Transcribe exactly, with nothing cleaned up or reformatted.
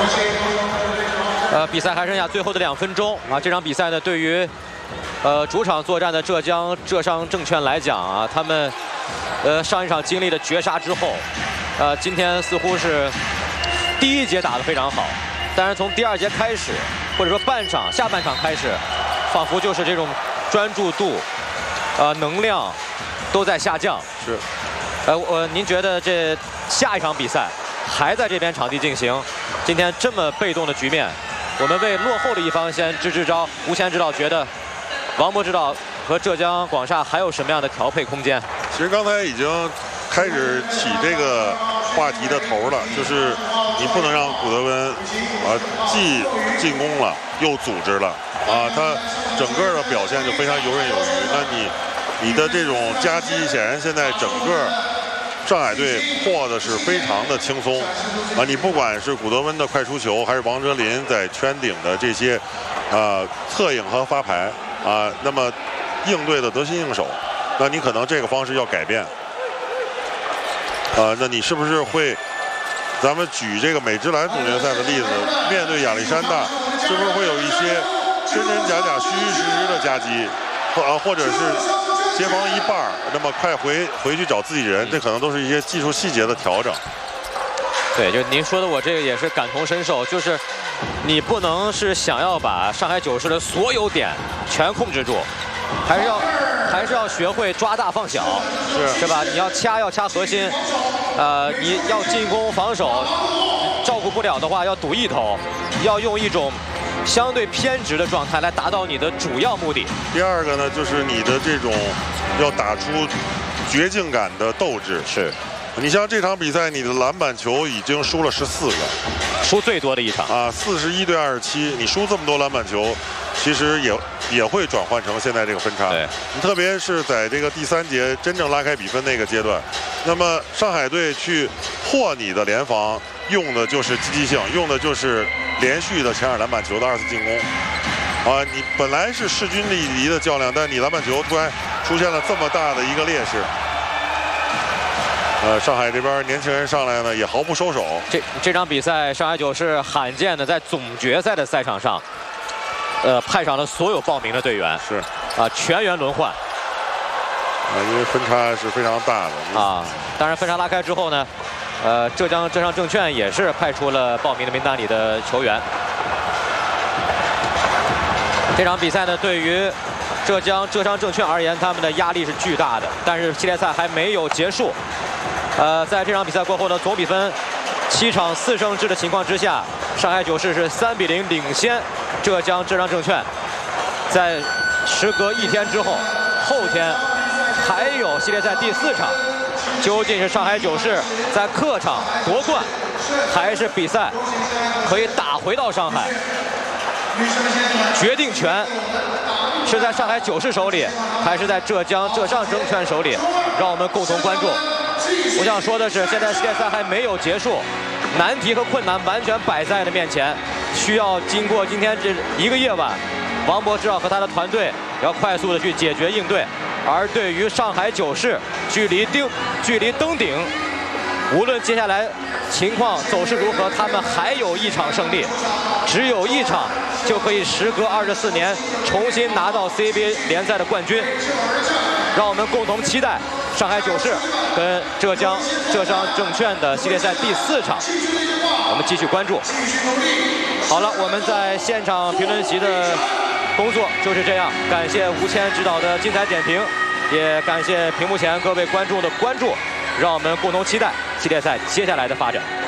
呃，比赛还剩下最后的两分钟啊！这场比赛呢，对于呃主场作战的浙江浙商证券来讲啊，他们呃上一场经历了绝杀之后，呃，今天似乎是第一节打得非常好，但是从第二节开始，或者说半场下半场开始，仿佛就是这种专注度、呃能量都在下降。 是， 呃，我您觉得这下一场比赛还在这边场地进行，今天这么被动的局面，我们为落后的一方先支支招。吴谦指导觉得，王博指导和浙江广厦还有什么样的调配空间？ 其实刚才已经开始起这个话题的头了，就是你不能让古德温啊既进攻了又组织了啊，他整个的表现就非常游刃有余。那你你的这种夹击，显然现在整个上海队破的是非常的轻松啊！你不管是古德温的快出球，还是王哲林在圈顶的这些啊策应和发牌啊，那么应对的得心应手。那你可能这个方式要改变啊？那你是不是会？咱们举这个美职篮总决赛的例子，面对亚历山大，是不是会有一些真真假假、虚虚实实的夹击，或啊，或者是协防一半，那么快回回去找自己人，这可能都是一些技术细节的调整。 对，就您说的，我这个也是感同身受，就是你不能是想要把上海九世的所有点全控制住，还是要还是要学会抓大放小， 是是吧？你要掐要掐核心，呃，你要进攻防守，照顾不了的话要赌一头，要用一种相对偏执的状态来达到你的主要目的。 第二个呢，就是你的这种要打出绝境感的斗志。 是， 你像这场比赛，你的篮板球已经输了十四个， 输最多的一场啊，四十一对二十七，你输这么多篮板球，其实也也会转换成现在这个分差。 对， 你特别是在这个第三节真正拉开比分那个阶段，那么上海队去破你的联防，用的就是积极性，用的就是连续的抢点篮板球的二次进攻。啊，你本来是势均力敌的较量，但你篮板球突然出现了这么大的一个劣势。呃，上海这边年轻人上来呢，也毫不收手。 这这场比赛，上海九是罕见的在总决赛的赛场上，呃，派上了所有报名的队员， 是啊，全员轮换。 啊，因为分差是非常大的啊。当然，分差拉开之后呢，呃，浙江浙商证券也是派出了报名的名单里的球员。这场比赛呢，对于浙江浙商证券而言，他们的压力是巨大的。但是系列赛还没有结束。呃，在这场比赛过后呢，总比分七场四胜制的情况之下，上海九世是三比零领先浙江浙商证券。在时隔一天之后，后天还有系列赛第四场，究竟是上海九世在客场夺冠，还是比赛可以打回到上海？决定权是在上海九世手里，还是在浙江浙商证券手里？让我们共同关注。我想说的是，现在系列赛还没有结束，难题和困难完全摆在了面前，需要经过今天这一个夜晚，王博指导和他的团队要快速的去解决应对。而对于上海九世，距离登距离登顶，无论接下来情况走势如何，他们还有一场胜利，只有一场就可以时隔二十四年重新拿到 C B A 联赛的冠军。让我们共同期待上海九世跟浙江浙商证券的系列赛第四场，我们继续关注。好了，我们在现场评论席的工作就是这样，感谢吴谦指导的精彩点评，也感谢屏幕前各位观众的关注，让我们共同期待系列赛接下来的发展。